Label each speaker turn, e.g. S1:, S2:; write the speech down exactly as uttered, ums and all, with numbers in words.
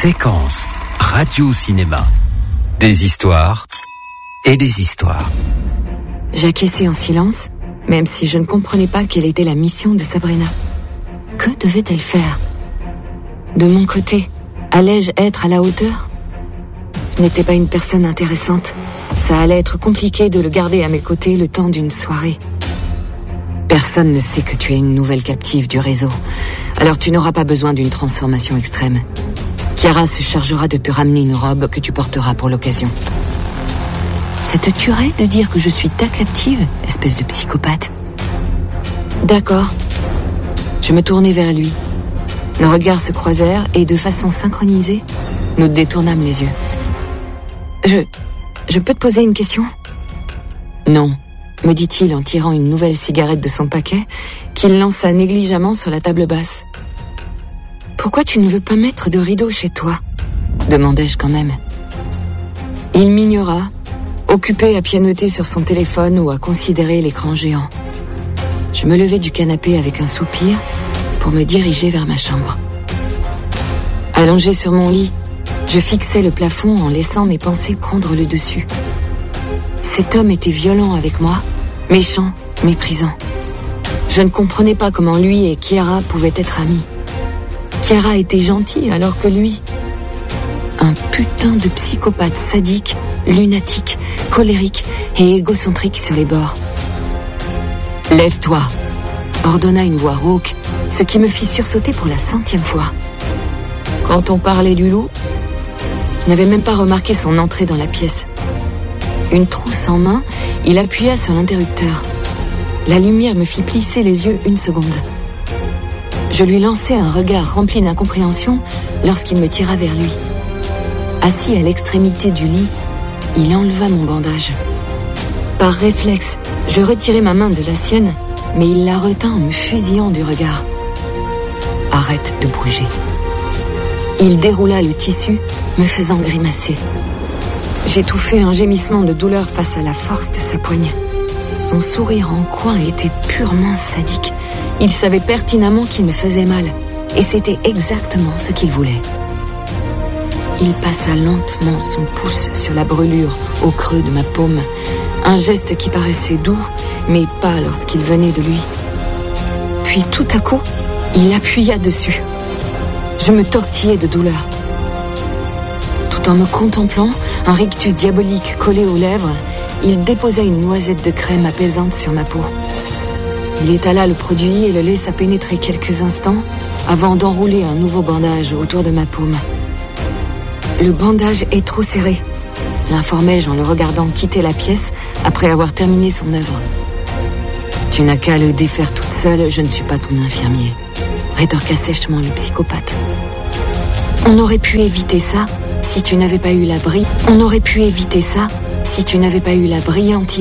S1: Séquence radio-cinéma. Des histoires et des histoires.
S2: J'acquiesçais en silence, même si je ne comprenais pas quelle était la mission de Sabrina. Que devait-elle faire? De mon côté, allais-je être à la hauteur? Je n'étais pas une personne intéressante. Ça allait être compliqué de le garder à mes côtés le temps d'une soirée. Personne ne sait que tu es une nouvelle captive du réseau, alors tu n'auras pas besoin d'une transformation extrême. Chiara se chargera de te ramener une robe que tu porteras pour l'occasion. Ça te tuerait de dire que je suis ta captive, espèce de psychopathe? D'accord. Je me tournai vers lui. Nos regards se croisèrent et de façon synchronisée, nous détournâmes les yeux. Je... je peux te poser une question? Non, me dit-il en tirant une nouvelle cigarette de son paquet, qu'il lança négligemment sur la table basse. Pourquoi tu ne veux pas mettre de rideau chez toi? Demandai-je quand même. Il m'ignora, occupé à pianoter sur son téléphone ou à considérer l'écran géant. Je me levai du canapé avec un soupir pour me diriger vers ma chambre. Allongé sur mon lit, je fixais le plafond en laissant mes pensées prendre le dessus. Cet homme était violent avec moi, méchant, méprisant. Je ne comprenais pas comment lui et Chiara pouvaient être amis. Chiara était gentille alors que lui... Un putain de psychopathe sadique, lunatique, colérique et égocentrique sur les bords. « Lève-toi !» ordonna une voix rauque, ce qui me fit sursauter pour la centième fois. Quand on parlait du loup, je n'avais même pas remarqué son entrée dans la pièce. Une trousse en main, il appuya sur l'interrupteur. La lumière me fit plisser les yeux une seconde. Je lui lançai un regard rempli d'incompréhension lorsqu'il me tira vers lui. Assis à l'extrémité du lit, il enleva mon bandage. Par réflexe, je retirai ma main de la sienne, mais il la retint en me fusillant du regard. « Arrête de bouger. » Il déroula le tissu, me faisant grimacer. J'étouffai un gémissement de douleur face à la force de sa poigne. Son sourire en coin était purement sadique. Il savait pertinemment qu'il me faisait mal, et c'était exactement ce qu'il voulait. Il passa lentement son pouce sur la brûlure au creux de ma paume, un geste qui paraissait doux, mais pas lorsqu'il venait de lui. Puis tout à coup, il appuya dessus. Je me tortillai de douleur. Tout en me contemplant, un rictus diabolique collé aux lèvres, il déposa une noisette de crème apaisante sur ma peau. Il étala le produit et le laissa pénétrer quelques instants avant d'enrouler un nouveau bandage autour de ma paume. « Le bandage est trop serré », l'informai-je en le regardant quitter la pièce après avoir terminé son œuvre. « Tu n'as qu'à le défaire toute seule, je ne suis pas ton infirmier », rétorqua sèchement le psychopathe. « On aurait pu éviter ça si tu n'avais pas eu la bri... On aurait pu éviter ça si tu n'avais pas eu la brillante idée